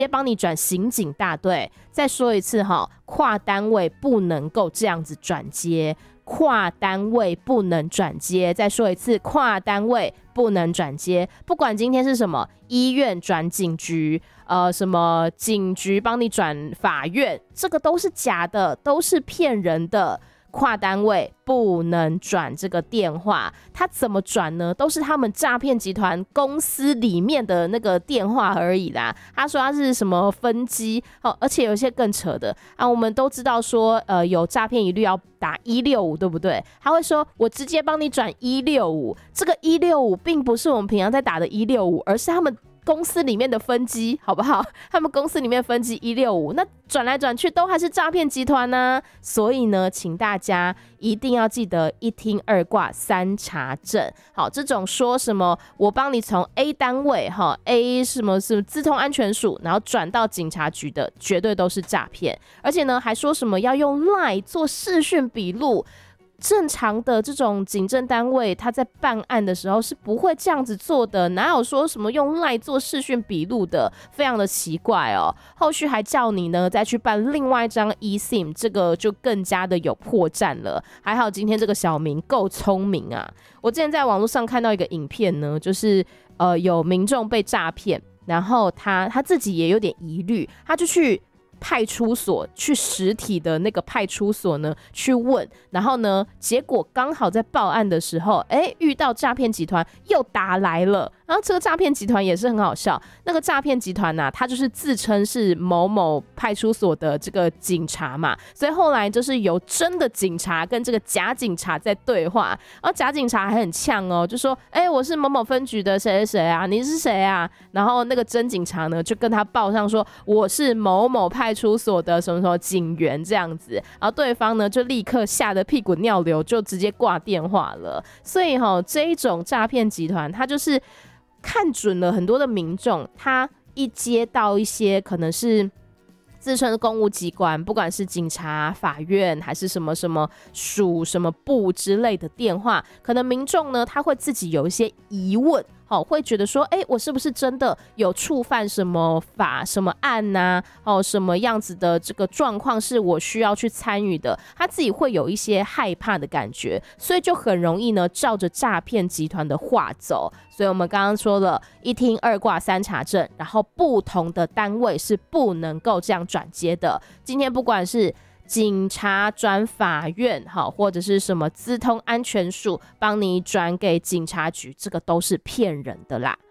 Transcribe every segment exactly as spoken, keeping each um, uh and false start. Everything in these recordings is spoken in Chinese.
接帮你转刑警大队。再说一次哈，跨单位不能够这样子转接，跨单位不能转接。再说一次，跨单位不能转接。不管今天是什么，医院转警局，呃，什么警局帮你转法院，这个都是假的，都是骗人的。跨单位不能转这个电话，他怎么转呢？都是他们诈骗集团公司里面的那个电话而已啦。他说他是什么分机、哦、而且有些更扯的啊，我们都知道说，呃，有诈骗疑虑要打一六五，对不对？他会说我直接帮你转一六五，这个一六五并不是我们平常在打的一六五，而是他们公司里面的分机，好不好？他们公司里面分机一六五，那转来转去都还是诈骗集团啊。所以呢，请大家一定要记得一听二挂三查证。好，这种说什么我帮你从 A 单位哈 A 什么什么资通安全署，然后转到警察局的，绝对都是诈骗。而且呢，还说什么要用 LINE 做视讯笔录。正常的这种警政单位，他在办案的时候是不会这样子做的，哪有说什么用 LINE 做视讯笔录的，非常的奇怪哦。后续还叫你呢再去办另外一张 eSIM， 这个就更加的有破绽了。还好今天这个小明够聪明啊！我之前在网络上看到一个影片呢，就是呃有民众被诈骗，然后他他自己也有点疑虑，他就去派出所，去实体的那个派出所呢去问，然后呢结果刚好在报案的时候，哎，遇到诈骗集团又打来了。然后这个诈骗集团也是很好笑，那个诈骗集团啊，他就是自称是某某派出所的这个警察嘛，所以后来就是由真的警察跟这个假警察在对话，然后假警察还很呛哦，就说哎，我是某某分局的谁谁谁啊，你是谁啊？然后那个真警察呢就跟他报上说我是某某派出所的什么什么警员这样子，然后对方呢就立刻吓得屁滚尿流，就直接挂电话了。所以齁，这一种诈骗集团他就是看准了很多的民众，他一接到一些可能是自称的公务机关，不管是警察、法院还是什么什么署、什么部之类的电话，可能民众呢他会自己有一些疑问，哦，会觉得说，哎，我是不是真的有触犯什么法、什么案呐、啊？哦，什么样子的这个状况是我需要去参与的？他自己会有一些害怕的感觉，所以就很容易呢照着诈骗集团的话走。所以我们刚刚说了一听二挂三查证，然后不同的单位是不能够这样转接的。今天不管是警察转法院，或者是什么资通安全署帮你转给警察局，这个都是骗人的啦。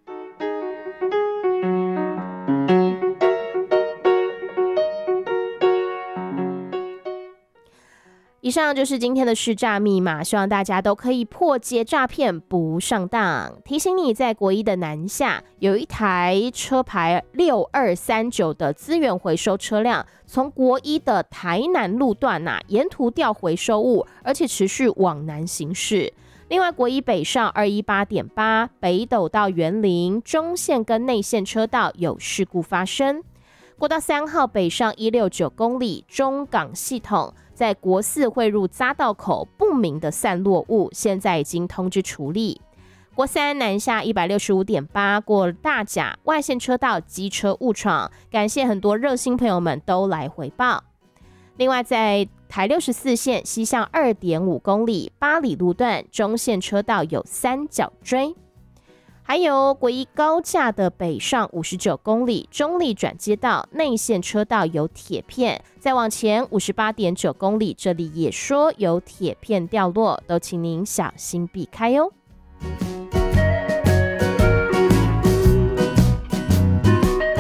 以上就是今天的识诈密码，希望大家都可以破解诈骗，不上当。提醒你，在国一的南下有一台车牌六二三九的资源回收车辆，从国一的台南路段啊，沿途调回收物，而且持续往南行驶。另外，国一北上 二一八点八 北斗到园林中线跟内线车道有事故发生。国道三号北上一六九公里中港系统，在国四汇入匝道口不明的散落物，现在已经通知处理。国三南下 一百六十五点八 过大甲外线车道机车误闯，感谢很多热心朋友们都来回报。另外，在台六十四线西向 二点五公里八里路段中线车道有三角锥。还有国一高架的北上五十九公里中立转接道内线车道有铁片，再往前 五十八点九公里这里也说有铁片掉落，都请您小心避开哟。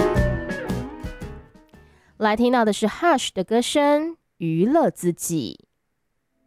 来听到的是 Hush 的歌声，娱乐自己。